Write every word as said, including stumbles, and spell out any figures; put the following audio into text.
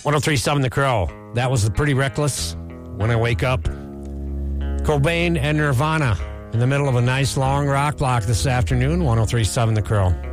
one oh three point seven The Crow. That was the Pretty Reckless. When I Wake Up. Cobain and Nirvana in the middle of a nice long rock block this afternoon. one oh three point seven The Crow.